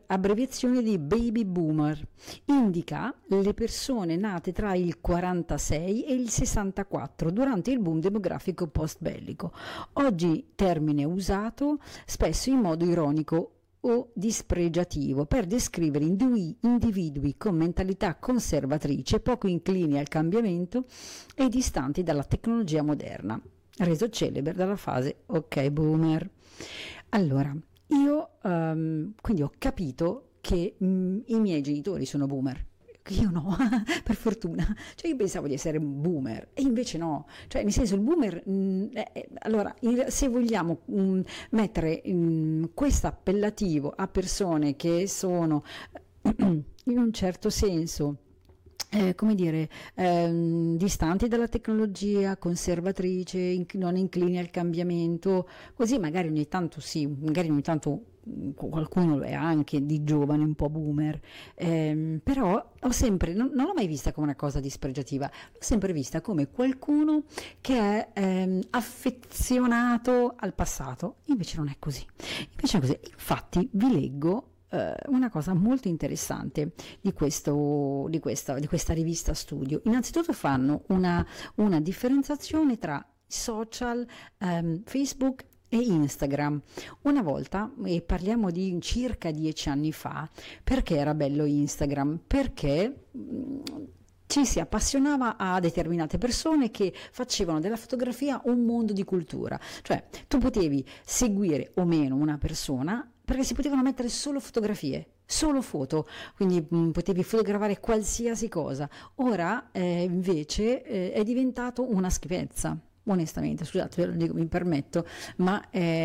abbreviazione di baby boomer, indica le persone nate tra il 46 e il 64 durante il boom demografico post-bellico. Oggi termine usato spesso in modo ironico o dispregiativo per descrivere individui con mentalità conservatrice, poco inclini al cambiamento e distanti dalla tecnologia moderna, reso celebre dalla fase ok boomer. Allora, io quindi ho capito che i miei genitori sono boomer. Io no, per fortuna, cioè io pensavo di essere un boomer e invece no, cioè nel senso il boomer, allora se vogliamo mettere questo appellativo a persone che sono in un certo senso come dire, distanti dalla tecnologia, conservatrice, non inclini al cambiamento, così magari ogni tanto sì, magari ogni tanto qualcuno lo è anche di giovane un po' boomer, però ho sempre, non l'ho mai vista come una cosa dispregiativa, l'ho sempre vista come qualcuno che è affezionato al passato, invece non è così, infatti vi leggo una cosa molto interessante di questa rivista studio. Innanzitutto fanno una differenziazione tra social, Facebook e Instagram. Una volta, e parliamo di circa 10 anni fa, perché era bello Instagram? Perché ci si appassionava a determinate persone che facevano della fotografia un mondo di cultura, cioè tu potevi seguire o meno una persona perché si potevano mettere solo fotografie, solo foto, quindi potevi fotografare qualsiasi cosa. Ora invece è diventato una schifezza. Onestamente, scusate, lo dico, mi permetto, ma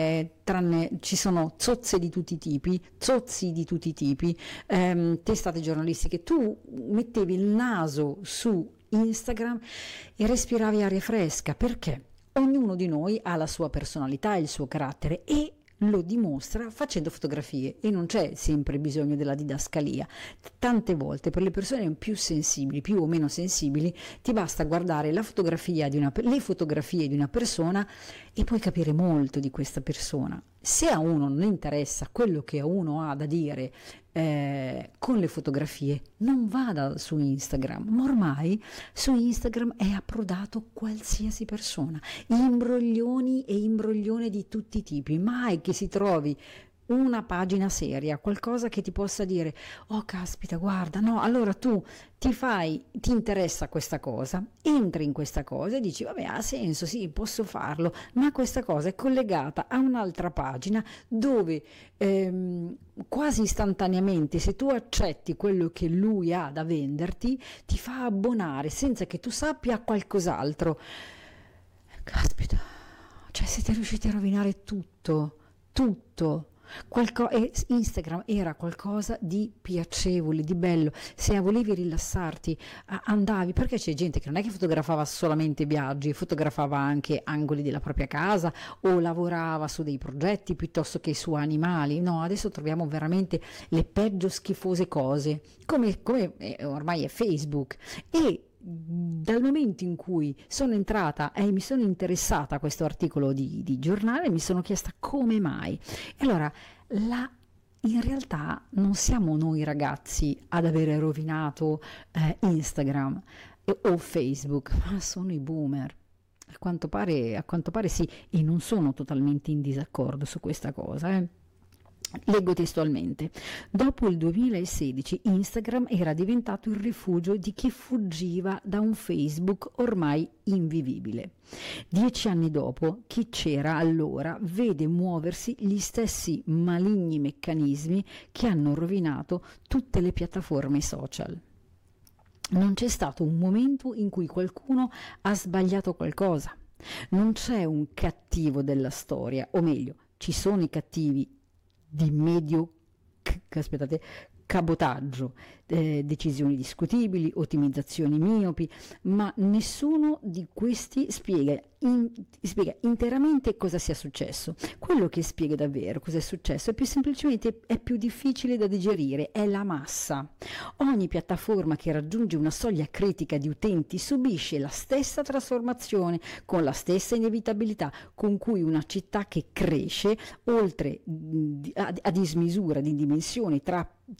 ci sono zozze di tutti i tipi, zozzi di tutti i tipi, testate giornalistiche. Tu mettevi il naso su Instagram e respiravi aria fresca, perché ognuno di noi ha la sua personalità, il suo carattere e lo dimostra facendo fotografie e non c'è sempre bisogno della didascalia. Tante volte per le persone più sensibili, più o meno sensibili, ti basta guardare le fotografie di una persona e puoi capire molto di questa persona. Se a uno non interessa quello che a uno ha da dire con le fotografie, non vada su Instagram, ma ormai su Instagram è approdato qualsiasi persona, imbroglioni e imbroglione di tutti i tipi, mai che si trovi una pagina seria, qualcosa che ti possa dire oh caspita guarda, no, allora tu ti interessa questa cosa, entri in questa cosa e dici vabbè ha senso, sì posso farlo, ma questa cosa è collegata a un'altra pagina dove quasi istantaneamente se tu accetti quello che lui ha da venderti ti fa abbonare senza che tu sappia qualcos'altro. Caspita, cioè siete riusciti a rovinare tutto. Instagram era qualcosa di piacevole, di bello. Se volevi rilassarti andavi, perché c'è gente che non è che fotografava solamente viaggi, fotografava anche angoli della propria casa o lavorava su dei progetti piuttosto che su animali. No, adesso troviamo veramente le peggio schifose cose come ormai è Facebook. E dal momento in cui sono entrata e mi sono interessata a questo articolo di giornale, mi sono chiesta come mai. E allora in realtà non siamo noi ragazzi ad avere rovinato Instagram o Facebook, ma sono i boomer. A quanto pare sì, e non sono totalmente in disaccordo su questa cosa. Leggo testualmente: dopo il 2016 Instagram era diventato il rifugio di chi fuggiva da un Facebook ormai invivibile. 10 anni dopo, chi c'era allora vede muoversi gli stessi maligni meccanismi che hanno rovinato tutte le piattaforme social. Non c'è stato un momento in cui qualcuno ha sbagliato qualcosa. Non c'è un cattivo della storia, o meglio, ci sono i cattivi di medio cabotaggio, decisioni discutibili, ottimizzazioni miopi, ma nessuno di questi spiega interamente cosa sia successo. Quello che spiega davvero cosa è successo è più semplicemente è più difficile da digerire, è la massa. Ogni piattaforma che raggiunge una soglia critica di utenti subisce la stessa trasformazione con la stessa inevitabilità con cui una città che cresce oltre a dismisura di dimensioni tra